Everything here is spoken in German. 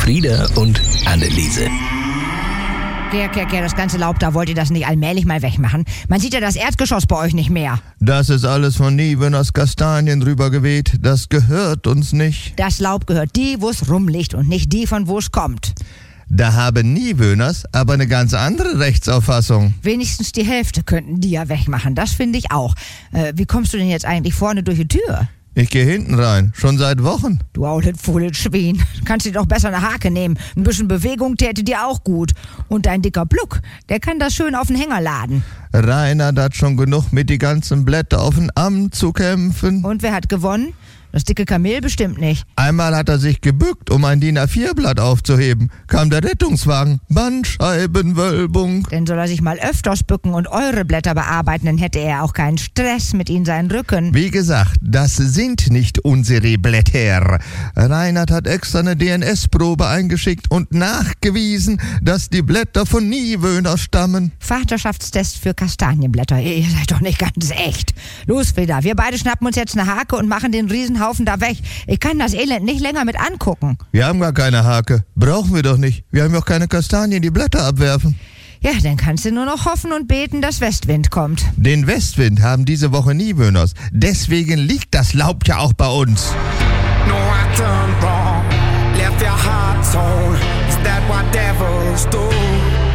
Frieda und Anneliese. Kerr, das ganze Laub, da wollt ihr das nicht allmählich mal wegmachen? Man sieht ja das Erdgeschoss bei euch nicht mehr. Das ist alles von Niewöhners Kastanien rübergeweht. Das gehört uns nicht. Das Laub gehört die, wo es rumliegt und nicht die, von wo es kommt. Da haben Niewöhners aber eine ganz andere Rechtsauffassung. Wenigstens die Hälfte könnten die ja wegmachen, das finde ich auch. Wie kommst du denn jetzt eigentlich vorne durch die Tür? Ich gehe hinten rein, schon seit Wochen. Du aulet foulet Schwein. Kannst dir doch besser eine Hake nehmen. Ein bisschen Bewegung täte dir auch gut. Und dein dicker Pluck, der kann das schön auf den Hänger laden. Reinhard hat schon genug mit die ganzen Blätter auf den Amt zu kämpfen. Und wer hat gewonnen? Das dicke Kamel bestimmt nicht. Einmal hat er sich gebückt, um ein DIN A4-Blatt aufzuheben. Kam der Rettungswagen. Bandscheibenwölbung. Denn soll er sich mal öfters bücken und eure Blätter bearbeiten, dann hätte er auch keinen Stress mit ihnen seinen Rücken. Wie gesagt, das sind nicht unsere Blätter. Reinhard hat extra eine DNS-Probe eingeschickt und nachgewiesen, dass die Blätter von Niewöhner stammen. Vaterschaftstest für Kastanienblätter. Ihr seid doch nicht ganz echt. Los, Frieda, wir beide schnappen uns jetzt eine Hake und machen den Riesenhaufen da weg. Ich kann das Elend nicht länger mit angucken. Wir haben gar keine Hake. Brauchen wir doch nicht. Wir haben ja auch keine Kastanien, die Blätter abwerfen. Ja, dann kannst du nur noch hoffen und beten, dass Westwind kommt. Den Westwind haben diese Woche Niewöhners. Deswegen liegt das Laub ja auch bei uns. No, I turned wrong, left your heart torn. Is that what devils do?